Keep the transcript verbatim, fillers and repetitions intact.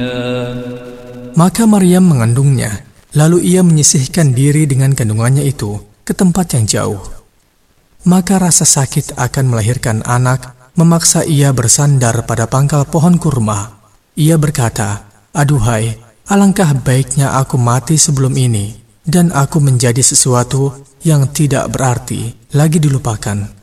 Maka Maryam mengandungnya, lalu ia menyisihkan diri dengan kandungannya itu ke tempat yang jauh. Maka rasa sakit akan melahirkan anak memaksa ia bersandar pada pangkal pohon kurma. Ia berkata, "Aduhai, alangkah baiknya aku mati sebelum ini, dan aku menjadi sesuatu yang tidak berarti lagi dilupakan."